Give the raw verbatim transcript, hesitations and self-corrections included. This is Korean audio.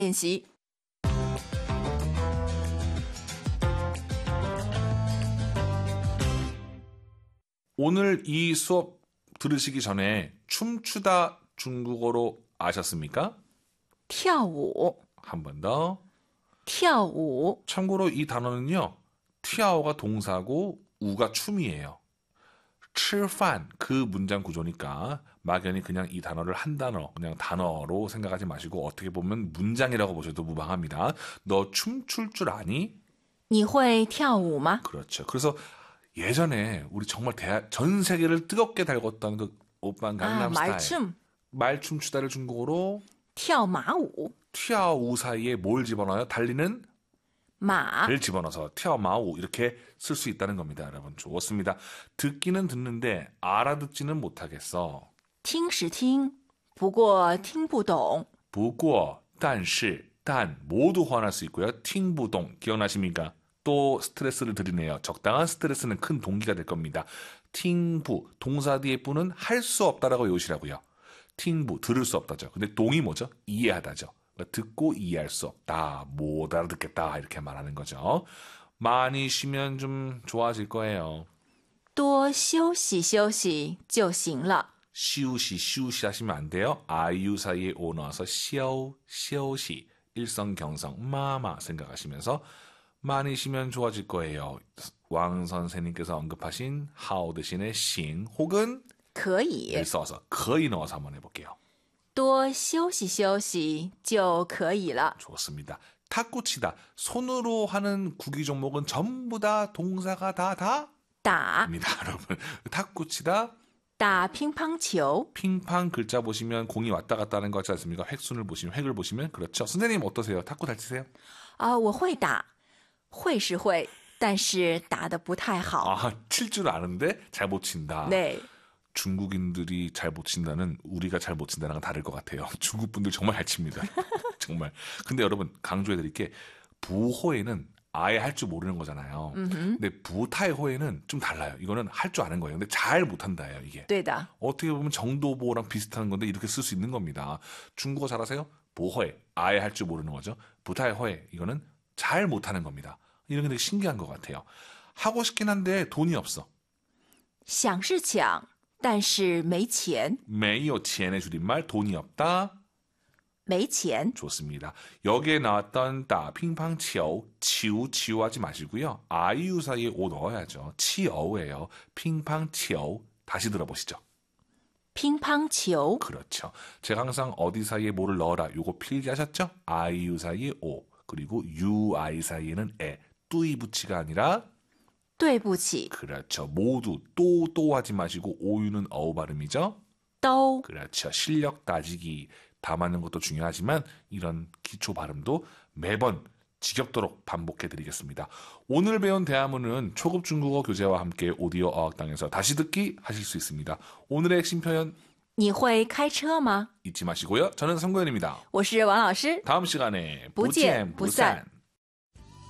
练习。 오늘 이 수업 들으시기 전에 춤추다 중국어로 아셨습니까? 跳舞 한 번 더. 跳舞 참고로 이 단어는요. 티아오가 동사고 우가 춤이에요. 吃饭 그 문장 구조니까 막연히 그냥 이 단어를 한 단어, 그냥 단어로 생각하지 마시고 어떻게 보면 문장이라고 보셔도 무방합니다. 너 춤출 줄 아니? 你会跳舞吗？ 그렇죠. 그래서 예전에 우리 정말 대하, 전 세계를 뜨겁게 달궜던 그 오빤 아, 강남 스타일. 말춤. 말춤 추다를 중국어로 跳马舞 티아오 사이에 뭘 집어넣어요? 달리는 马 를 집어넣어서 티아오마오 이렇게 쓸 수 있다는 겁니다. 여러분 좋습니다. 듣기는 듣는데 알아듣지는 못하겠어. 听是听不过听不懂 부고, 但是, 단 모두 호환할 수 있고요. 팅부동 기억나십니까? 또 스트레스를 드리네요. 적당한 스트레스는 큰 동기가 될 겁니다. 팅부 동사 뒤에 부는 할 수 없다라고 외우시라고요. 팅부 들을 수 없다죠. 근데 동이 뭐죠? 이해하다죠. 듣고 이해할 수 없다. 못 알아듣겠다. 이렇게 말하는 거죠. 많이 쉬면 좀 좋아질 거예요. 多休息休息就行了 쉬우시 쉬우시 하시면 안 돼요. 아이유 사이에 오 넣어서 쉬어 쉬우시 일성경성 마마 생각하시면서 많이 쉬면 좋아질 거예요. 왕 선생님께서 언급하신 하오 대신에 싱 혹은 可以 를 써서 거의 넣어서 한번 해볼게요. 多休息休息就可以了 좋습니다. 탁구 치다. 손으로 하는 구기 종목은 전부 다 동사가 다 다? 打 입니다, 여러분. 탁구 치다. 打乒乓球 핑팡 글자 보시면 공이 왔다 갔다 하는 거 같지 않습니까? 획순을 보시면, 획을 보시면. 그렇죠. 선생님 어떠세요? 탁구 잘 치세요? 啊，我会打，会是会，但是打得不太好。 아, 칠 줄 아는데 잘 못 친다. 네. 중국인들이 잘 못 친다는 우리가 잘 못 친다는 건 다를 것 같아요. 중국 분들 정말 잘 칩니다. 정말. 근데 여러분 강조해 드릴 게 부호에는 아예 할 줄 모르는 거잖아요. 음흠. 근데 부타의 호에는 좀 달라요. 이거는 할 줄 아는 거예요. 근데 잘 못한다예요, 이게. 对的， 어떻게 보면 정도보호랑 비슷한 건데 이렇게 쓸 수 있는 겁니다. 중국어 잘하세요? 보호에 아예 할 줄 모르는 거죠. 부타의 호에 이거는 잘 못하는 겁니다. 이런 게 되게 신기한 것 같아요. 하고 싶긴 한데 돈이 없어. 想是想，但是没钱， 메이오 치엔의 줄임말 돈이 없다. 没钱。 좋습니다. 여기에 나왔던 따 핑팡치오 치우 치우하지 마시고요. 아이유 사이에 오 넣어야죠. 치어우예요. 핑팡치오 다시 들어보시죠. 乒乓球 그렇죠. 제가 항상 어디 사이에 뭐를 넣어라. 요거 필기하셨죠? 아이유 사이에 오 그리고 유아이 사이에는 에 뚜이 붙이가 아니라 对不起， 그렇죠. 모두 또 또 하지 마시고 오유는 어우 발음이죠. 都 그렇죠. 실력 따지기 담아는 것도 중요하지만 이런 기초 발음도 매번 지겹도록 반복해드리겠습니다. 오늘 배운 대화문은 초급 중국어 교재와 함께 오디오 어학당에서 다시 듣기 하실 수 있습니다. 오늘의 핵심 표현 你会开车吗？ 잊지 마시고요. 저는 성고현입니다. 我是王老师， 다음 시간에 不见不散。